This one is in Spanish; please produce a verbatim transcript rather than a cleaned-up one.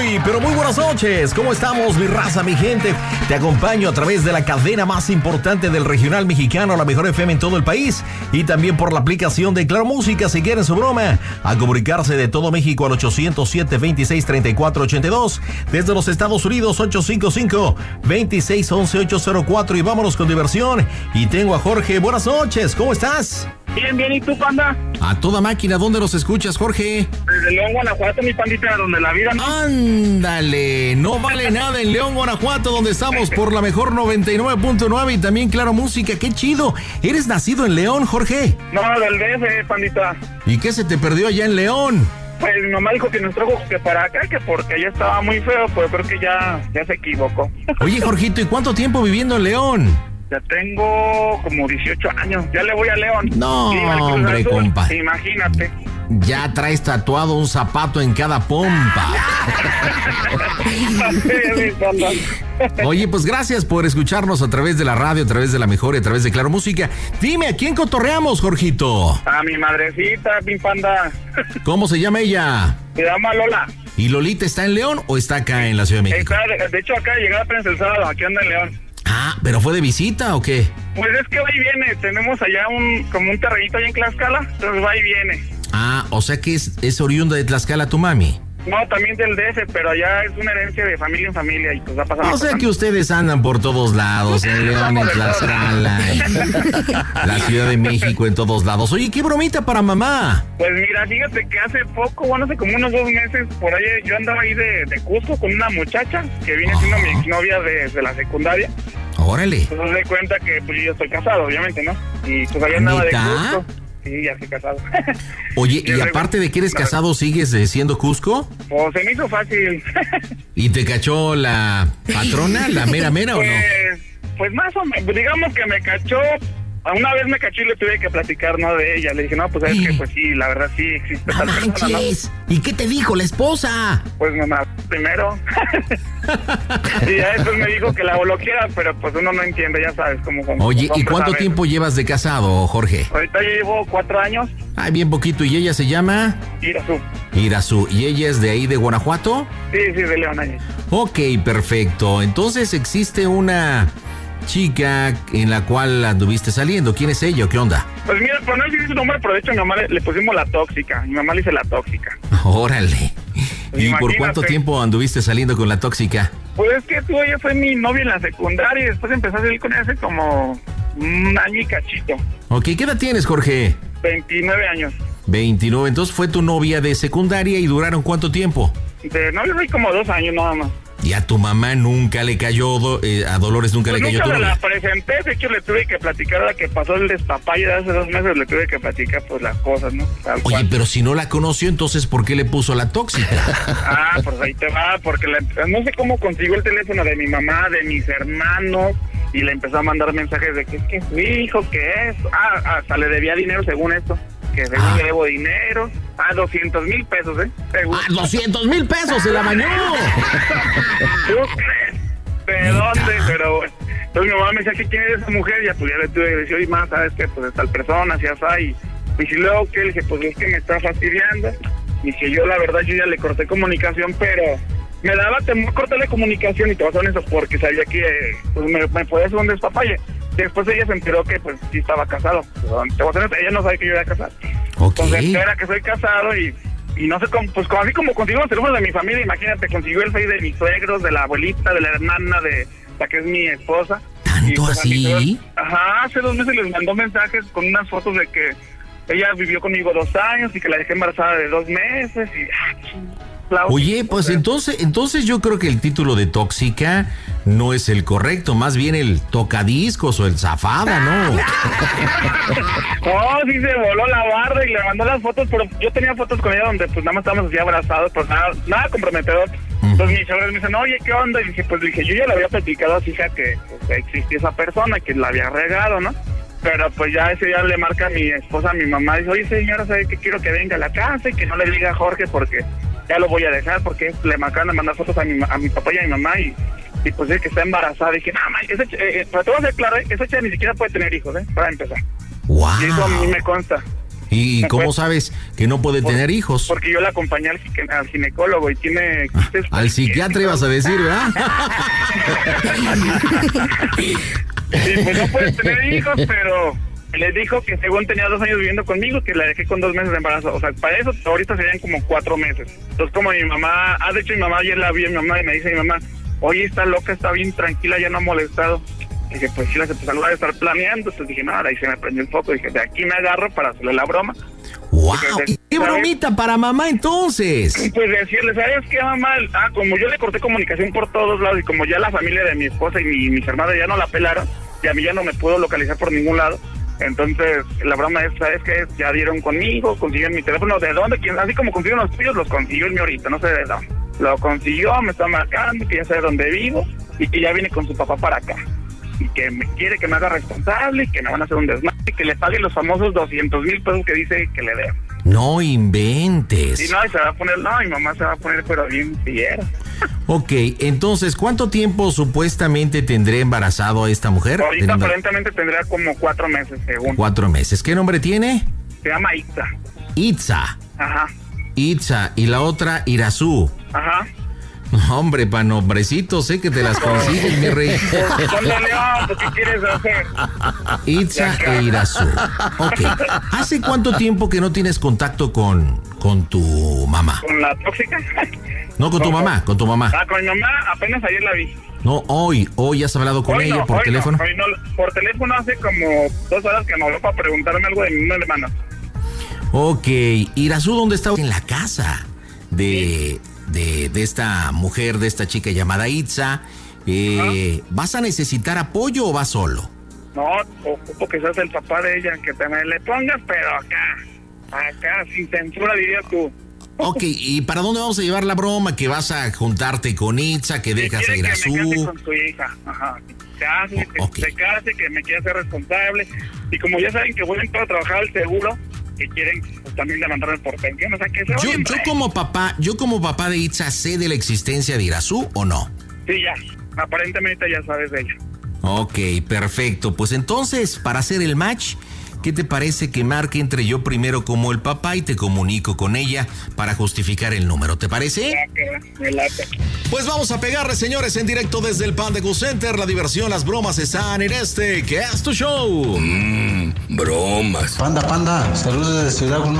Muy, pero muy buenas noches. ¿Cómo estamos, mi raza, mi gente? Te acompaño a través de la cadena más importante del regional mexicano, la mejor F M en todo el país, y también por la aplicación de Claro Música. Si quieren su broma, a comunicarse de todo México al ochocientos siete, veintiséis, treinta y cuatro ochenta y dos. Desde los Estados Unidos, ocho cinco cinco, veintiséis, once, ochocientos cuatro. Y vámonos con diversión. Y tengo a Jorge. Buenas noches. ¿Cómo estás? Bien, bien, ¿y tú, panda? A toda máquina. ¿Dónde nos escuchas, Jorge? Desde León, Guanajuato, mi pandita, donde la vida... ¿no? Ándale, no vale nada en León, Guanajuato, donde estamos por la mejor noventa y nueve punto nueve y también Claro Música. ¡Qué chido! ¿Eres nacido en León, Jorge? No, del D F, pandita. ¿Y qué se te perdió allá en León? Pues mi mamá dijo que nos trajo que para acá, que porque allá estaba muy feo, pues creo que ya, ya se equivocó. Oye, Jorgito, ¿y cuánto tiempo viviendo en León? Ya tengo como dieciocho años, ya le voy a León. No, sí, hombre, Azul, compa. Imagínate. Ya traes tatuado un zapato en cada pompa. Oye, pues gracias por escucharnos a través de la radio, a través de la mejor y a través de Claro Música. Dime, ¿a quién cotorreamos, Jorgito? A mi madrecita, mi panda. ¿Cómo se llama ella? Se llama Lola. ¿Y Lolita está en León o está acá en la Ciudad de México? Está, de hecho, acá llegaba apenas el sábado, aquí anda en León. Ah, ¿pero fue de visita o qué? Pues es que va y viene, tenemos allá un como un terrenito allá en Tlaxcala, entonces va y viene. Ah, o sea que es, es oriunda de Tlaxcala tu mami. No, también del D F, pero allá es una herencia de familia en familia y pues va pasando. O sea que ustedes andan por todos lados, en León, en Tlaxcala, en la Ciudad de México, en todos lados. Oye, ¿qué bromita para mamá? Pues mira, fíjate que hace poco, bueno, hace como unos dos meses, por ahí yo andaba ahí de, de Cusco con una muchacha que viene siendo mi exnovia de, de la secundaria. Órale. Pues se de cuenta que pues yo estoy casado, obviamente, ¿no? Y pues allá andaba de Cusco. Sí, ya estoy casado. Oye, y aparte de que eres casado, ¿sigues eh, siendo Cusco? Pues se me hizo fácil. ¿Y te cachó la patrona, la mera mera pues, o no? Pues más o menos, digamos que me cachó. Una vez me cachó y le tuve que platicar, ¿no? De ella. Le dije, no, pues es que pues sí, la verdad sí existe ¡No tal persona, manches! ¿No? ¿Y qué te dijo la esposa? Pues mamá, primero. Y ya después me dijo que la bloqueara, pero pues uno no entiende, ya sabes cómo son. Oye, ¿y cuánto tiempo llevas de casado, Jorge? Ahorita yo llevo cuatro años. Ay, bien poquito. ¿Y ella se llama? Irazú. Irazú. ¿Y ella es de ahí, de Guanajuato? Sí, sí, de León ahí. Ok, perfecto. Entonces existe una chica en la cual anduviste saliendo. ¿Quién es ella o qué onda? Pues mira, por no decir su nombre, pero de hecho a mi mamá le, le pusimos la tóxica. Mi mamá le dice la tóxica. Órale. ¿Y Imagínate. por cuánto tiempo anduviste saliendo con la tóxica? Pues es que tú, ella fue mi novia en la secundaria y después empecé a salir con ella hace como un año y cachito. Ok, ¿qué edad tienes, Jorge? veintinueve años. veintinueve, entonces fue tu novia de secundaria y duraron ¿cuánto tiempo? De novia fue como dos años nada más. ¿Y a tu mamá nunca le cayó, do, eh, a Dolores nunca pues le cayó nunca tu me novia? la presenté, de hecho le tuve que platicar a la que pasó el despapalle de hace dos meses, le tuve que platicar pues las cosas, ¿no? Tal Oye, cual. pero si no la conoció, entonces ¿por qué le puso la tóxica? Ah, pues ahí te va, porque la, no sé cómo consiguió el teléfono de mi mamá, de mis hermanos, y le empezó a mandar mensajes de que es que su hijo, que es, ah, hasta le debía dinero según esto, que según Ah. le debo dinero, ah, doscientos mil pesos, ¿eh? Según. ¡Ah, doscientos mil pesos! ¡Se la bañó! ¿Tú crees? ¿De dónde? Pero bueno. Entonces mi mamá me decía, ¿qué quién es esa mujer? Y ya, pues ya le tuve que decir, oye, más, ¿sabes qué? Pues es tal persona, así, así. Y si luego que le dije, pues es que me está fastidiando. Y que yo, la verdad, yo ya le corté comunicación, pero me daba temor cortarle comunicación y te vas a eso porque sabía que pues, me, me podía hacer un despapalle. Después ella se enteró que pues sí estaba casado. Pues, te voy a hacer, ella no sabe que yo era casado. Ok. Entonces espera que soy casado y... Y no sé cómo, pues como, así como consiguió los teléfonos de mi familia, imagínate, consiguió el face de mis suegros, de la abuelita, de la hermana, de la que es mi esposa. ¿Tanto Y, pues, así? suegros, ajá, hace dos meses les mandó mensajes con unas fotos de que ella vivió conmigo dos años y que la dejé embarazada de dos meses y... Ah, Oye, pues entonces, entonces yo creo que el título de tóxica no es el correcto, más bien el tocadiscos o el zafada, ¿no? No, sí se voló la barra y le mandó las fotos, pero yo tenía fotos con ella donde pues nada más estábamos así abrazados, pues nada, nada comprometedor. Uh-huh. Entonces mis chavales me dicen, oye, ¿qué onda? Y dije, pues dije, yo ya le había platicado a su hija que pues, existía esa persona, que la había regado, ¿no? Pero pues ya ese día le marca a mi esposa, a mi mamá, dice, oye señora, ¿sabe que quiero que venga a la casa y que no le diga a Jorge porque ya lo voy a dejar? Porque le marcan de mandar fotos a mi, a mi papá y a mi mamá y, y pues es que está embarazada. Y dije, no, man, ese, eh, pero te voy a hacer claro, ¿eh? Esa chica ni siquiera puede tener hijos, ¿eh? Para empezar. Wow. Y eso a mí me consta. ¿Y No cómo puede- sabes que no puede por- tener hijos? Porque yo la acompañé al, gine- al ginecólogo y tiene... quistes Al psiquiatra ibas a decir, ¿verdad? Sí, pues no puede tener hijos, pero le dijo que según tenía dos años viviendo conmigo, que la dejé con dos meses de embarazo. O sea, para eso ahorita serían como cuatro meses. Entonces, como mi mamá, ah, de hecho mi mamá ayer la vi, mi mamá, y me dice mi mamá, oye, está loca, está bien tranquila, ya no ha molestado. Y dije, pues sí, la se empezó a estar planeando. Entonces dije, no, ahí se me prendió el foco. Dije, de aquí me agarro para hacerle la broma. ¡Wow! Porque, ¡Qué ¿sabes? bromita para mamá entonces! Pues decirle, ¿sabes qué, mamá? Ah, como yo le corté comunicación por todos lados y como ya la familia de mi esposa y mi, mis hermanas ya no la pelaron, y a mí ya no me pudo localizar por ningún lado, entonces la broma es, ¿sabes qué? Ya dieron conmigo, consiguieron mi teléfono, ¿de dónde? ¿Quién? Así como consiguieron los tuyos, los consiguió el mío ahorita, no sé de dónde. Lo consiguió, me está marcando, que ya sabe dónde vivo y que ya viene con su papá para acá. Y que me quiere que me haga responsable y que me van a hacer un desmadre y que le pague los famosos doscientos mil pesos que dice que le debo. No inventes. Y no, y se va a poner, no, mi mamá se va a poner pero bien fiera. Ok, entonces, ¿cuánto tiempo supuestamente tendré embarazado a esta mujer? Ahorita Teniendo- aparentemente tendría como cuatro meses, según. Cuatro meses. ¿Qué nombre tiene? Se llama Itza. Itza. Ajá, Itza. Y la otra, Irazú. ajá. No, hombre, pa' nombrecitos, sé que te las consigues, mi rey. Pues, ponle León, ¿tú ¿qué quieres hacer? Itza e Irazú. Ok. ¿Hace cuánto tiempo que no tienes contacto con, con tu mamá? ¿Con la tóxica? No, con tu ¿Cómo? mamá, con tu mamá. Ah, con mi mamá apenas ayer la vi. No, hoy, hoy has hablado con Hoy ella no, por hoy teléfono. No, hoy no, por teléfono hace como dos horas que me habló para preguntarme algo de mi hermana. Ok, Irazú, ¿dónde está? En la casa de, de, de esta mujer, de esta chica llamada Itza. Eh, ¿Vas a necesitar apoyo o vas solo? No, ocupo que seas el papá de ella, que te me le pongas, pero acá, acá, sin censura dirías tú. Ok, ¿y para dónde vamos a llevar la broma? Que vas a juntarte con Itza, que dejas a Quiere que me case Irazú. con su hija, ajá. Se case, que Ok. se case, que me quiera hacer responsable. Y como ya saben que voy a entrar a trabajar al seguro, que quieren pues, también levantarme por pensión, o sea, que se Yo, vayan, yo hombre. como papá, yo como papá de Itza, ¿sé de la existencia de Irazú o no? Sí, ya, aparentemente ya sabes de ella. Ok, perfecto. Pues entonces, para hacer el match, ¿qué te parece que marque entre yo primero como el papá y te comunico con ella para justificar el número? ¿Te parece? Ya que me late. Pues vamos a pegarle, señores, en directo desde el Panda Cool Center. La diversión, las bromas están en este, que es tu show. Mmm, bromas. Panda, panda, saludos desde Ciudad Guzmán.